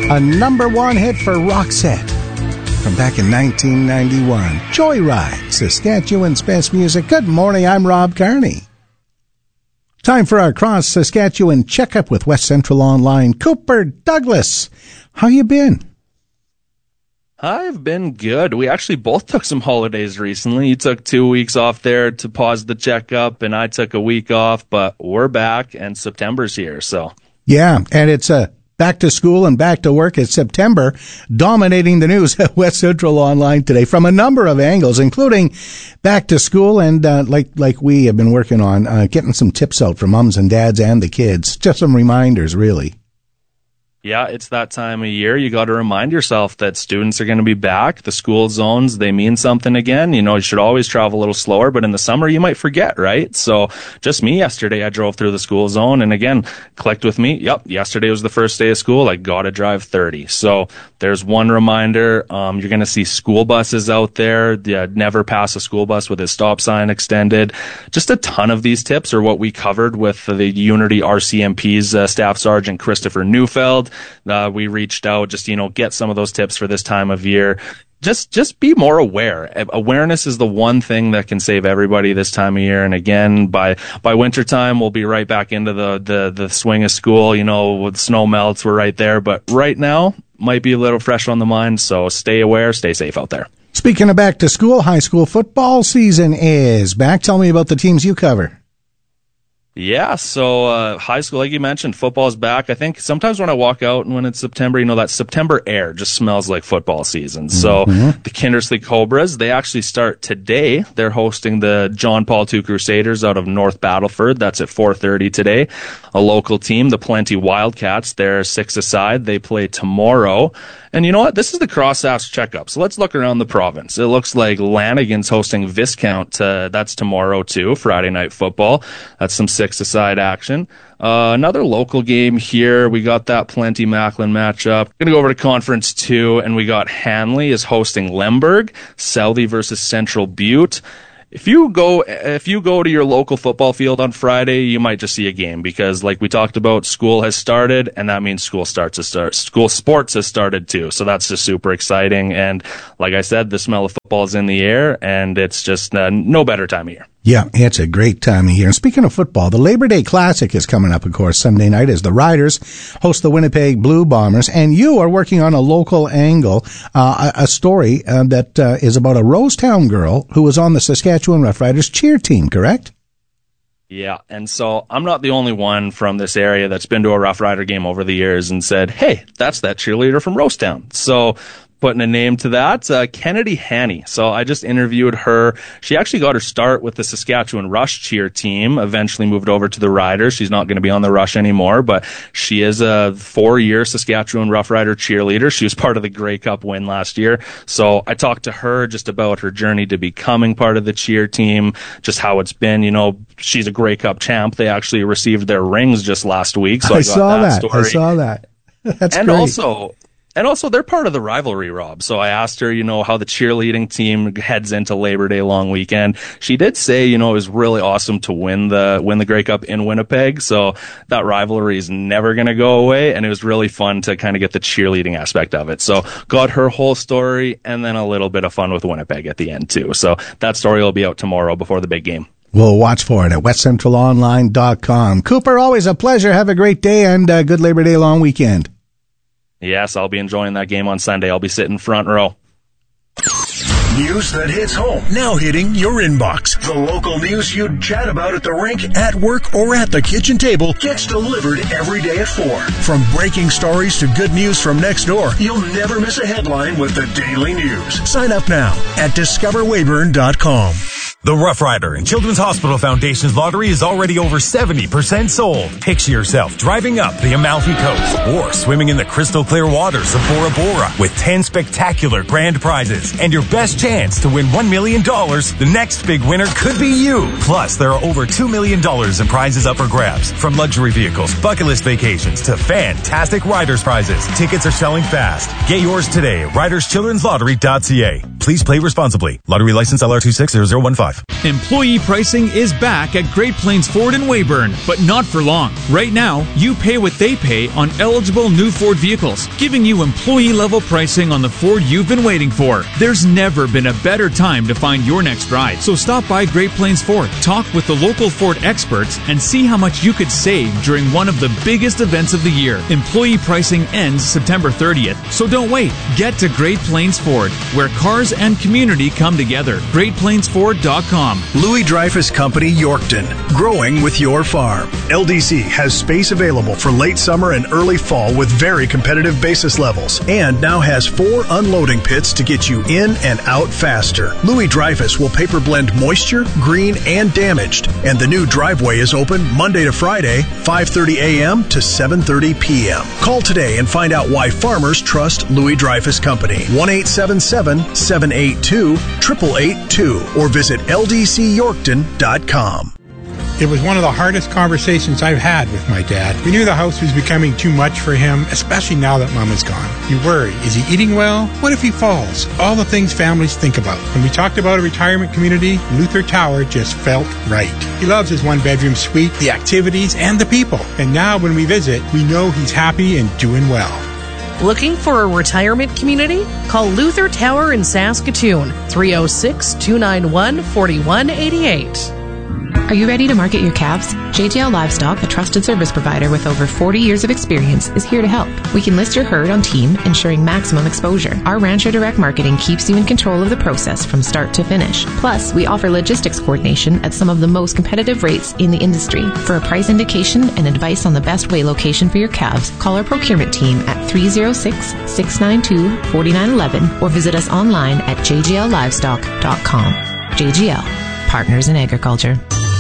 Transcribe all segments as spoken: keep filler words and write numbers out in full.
A number one hit for Roxette from back in nineteen ninety-one. Joyride, Saskatchewan's best music. Good morning, I'm Rob Carney. Time for our Cross Saskatchewan checkup with West Central Online. Cooper Douglas, how you been? I've been good. We actually both took some holidays recently. You took two weeks off there to pause the checkup, and I took a week off, but we're back, and September's here, so. Yeah, and it's a back to school and back to work. It's September, dominating the news at West Central Online today from a number of angles, including back to school and uh, like like we have been working on, uh, getting some tips out for mums and dads and the kids. Just some reminders, really. Yeah, it's that time of year. You got to remind yourself that students are going to be back. The school zones, they mean something again. You know, you should always travel a little slower, but in the summer you might forget, right? So just me yesterday, I drove through the school zone and again, clicked with me. Yep, yesterday was the first day of school. I got to drive thirty. So there's one reminder. Um, you're going to see school buses out there. Yeah, never pass a school bus with a stop sign extended. Just a ton of these tips are what we covered with the Unity R C M P's uh, Staff Sergeant Christopher Neufeld. Uh, we reached out just, you know, get some of those tips for this time of year. Just, just be more aware. Awareness is the one thing that can save everybody this time of year. And again, by, by winter time, we'll be right back into the, the, the swing of school. You know, with snow melts, we're right there. But right now might be a little fresh on the mind. So stay aware, stay safe out there. Speaking of back to school, high school football season is back. Tell me about the teams you cover. Yeah, so uh, high school, like you mentioned, football's back. I think sometimes when I walk out and when it's September, you know, that September air just smells like football season. So mm-hmm. the Kindersley Cobras, they actually start today. They're hosting the John Paul two Crusaders out of North Battleford. That's at four thirty today. A local team, the Plenty Wildcats, they're six-a-side. They play tomorrow. And you know what? This is the Cross-Sask checkup. So let's look around the province. It looks like Lanigan's hosting Viscount. Uh, that's tomorrow, too, Friday night football. That's some six-a-side action. Uh, another local game here. We got that Plenty Macklin matchup. Gonna go over to Conference two, and we got Hanley is hosting Lemberg. Southey versus Central Butte. If you go, if you go to your local football field on Friday, you might just see a game because, like we talked about, school has started, and that means school starts to start. School sports has started too, so that's just super exciting. And like I said, the smell of football is in the air, and it's just uh, no better time of year. Yeah, it's a great time of year. And speaking of football, the Labor Day Classic is coming up, of course, Sunday night as the Riders host the Winnipeg Blue Bombers. And you are working on a local angle, uh, a, a story uh, that uh, is about a Rosetown girl who was on the Saskatchewan Roughriders cheer team, correct? Yeah, and so I'm not the only one from this area that's been to a Rough Rider game over the years and said, hey, that's that cheerleader from Rosetown. So putting a name to that, uh, Kennedy Hanny. So I just interviewed her. She actually got her start with the Saskatchewan Rush cheer team, eventually moved over to the Riders. She's not going to be on the Rush anymore, but she is a four-year Saskatchewan Rough Rider cheerleader. She was part of the Grey Cup win last year. So I talked to her just about her journey to becoming part of the cheer team, just how it's been. You know, she's a Grey Cup champ. They actually received their rings just last week. So I, I got saw that, that. story. I saw that. That's and great. also, And also, they're part of the rivalry, Rob. So I asked her, you know, how the cheerleading team heads into Labor Day long weekend. She did say, you know, it was really awesome to win the win the Grey Cup in Winnipeg. So that rivalry is never going to go away. And it was really fun to kind of get the cheerleading aspect of it. So got her whole story and then a little bit of fun with Winnipeg at the end, too. So that story will be out tomorrow before the big game. We'll watch for it at west central online dot com. Cooper, always a pleasure. Have a great day and uh, good Labor Day long weekend. Yes, I'll be enjoying that game on Sunday. I'll be sitting front row. News that hits home, now hitting your inbox. The local news you'd chat about at the rink, at work, or at the kitchen table gets delivered every day at four. From breaking stories to good news from next door, you'll never miss a headline with the Daily News. Sign up now at discover weyburn dot com. The Rough Rider and Children's Hospital Foundation's lottery is already over seventy percent sold. Picture yourself driving up the Amalfi Coast or swimming in the crystal clear waters of Bora Bora with ten spectacular grand prizes and your best chance to win one million dollars. The next big winner could be you. Plus, there are over two million dollars in prizes up for grabs, from luxury vehicles, bucket list vacations, to fantastic Riders prizes. Tickets are selling fast. Get yours today at riders children's lottery dot c a. Please play responsibly. Lottery license L R two six zero zero one five. five. Employee pricing is back at Great Plains Ford in Weyburn, but not for long. Right now, you pay what they pay on eligible new Ford vehicles, giving you employee-level pricing on the Ford you've been waiting for. There's never been a better time to find your next ride, so stop by Great Plains Ford, talk with the local Ford experts, and see how much you could save during one of the biggest events of the year. Employee pricing ends September thirtieth, so don't wait. Get to Great Plains Ford, where cars and community come together. great plains ford dot com. Louis Dreyfus Company, Yorkton. Growing with your farm. L D C has space available for late summer and early fall with very competitive basis levels, and now has four unloading pits to get you in and out faster. Louis Dreyfus will paper blend moisture, green, and damaged, and the new driveway is open Monday to Friday, five thirty a.m. to seven thirty p.m. Call today and find out why farmers trust Louis Dreyfus Company. one eight seven seven, seven eight two, eight eight eight two or visit L D C yorkton dot com. It was one of the hardest conversations I've had with my dad. We knew the house was becoming too much for him, especially now that Mom is gone. You worry, is he eating well? What if he falls? All the things families think about. When we talked about a retirement community, Luther Tower just felt right. He loves his one-bedroom suite, the activities, and the people. And now when we visit, we know he's happy and doing well. Looking for a retirement community? Call Luther Tower in Saskatoon, three oh six, two nine one, four one eight eight. Are you ready to market your calves? J G L Livestock, a trusted service provider with over forty years of experience, is here to help. We can list your herd on team, ensuring maximum exposure. Our Rancher Direct Marketing keeps you in control of the process from start to finish. Plus, we offer logistics coordination at some of the most competitive rates in the industry. For a price indication and advice on the best way location for your calves, call our procurement team at three oh six, six nine two, four nine one one or visit us online at j g l livestock dot com. J G L, Partners in Agriculture.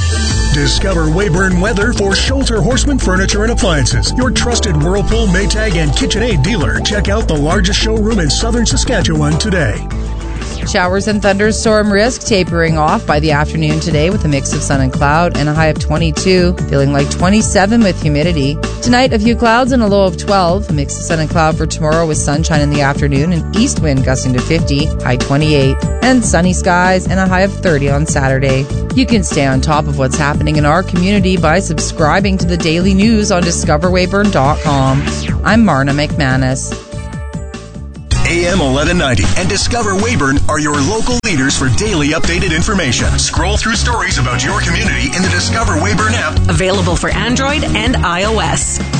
Discover Weyburn Weather for Sholter Horseman Furniture and Appliances, your trusted Whirlpool, Maytag, and KitchenAid dealer. Check out the largest showroom in southern Saskatchewan today. Showers and thunderstorm risk tapering off by the afternoon today with a mix of sun and cloud and a high of twenty-two, feeling like twenty-seven with humidity. Tonight, a few clouds and a low of twelve, a mix of sun and cloud for tomorrow with sunshine in the afternoon and east wind gusting to fifty, high twenty-eight, and sunny skies and a high of thirty on Saturday. You can stay on top of what's happening in our community by subscribing to the daily news on discover weyburn dot com. I'm Marna McManus. A M eleven ninety and Discover Weyburn are your local leaders for daily updated information. Scroll through stories about your community in the Discover Weyburn app. Available for Android and iOS.